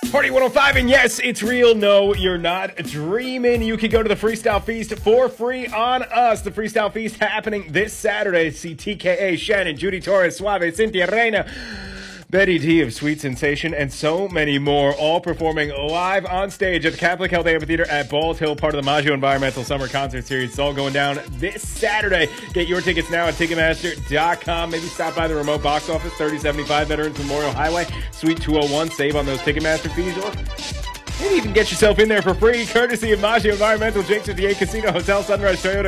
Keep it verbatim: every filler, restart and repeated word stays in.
Party one oh five, and yes, it's real. No, you're not dreaming. You can go to the Freestyle Feast for free on us. The Freestyle Feast happening this Saturday. See T K A, Shannon, Judy Torres, Suave, Cynthia Reina, Betty D of Sweet Sensation, and so many more, all performing live on stage at the Catholic Health Amphitheater at Balls Hill, part of the Maggio Environmental Summer Concert Series. It's all going down this Saturday. Get your tickets now at Ticketmaster dot com. Maybe stop by the remote box office, thirty seventy-five Veterans Memorial Highway, Suite two oh one. Save on those Ticketmaster fees, or maybe even get yourself in there for free, courtesy of Maggio Environmental, Jinx fifty-eight Casino Hotel, Sunrise Toyota,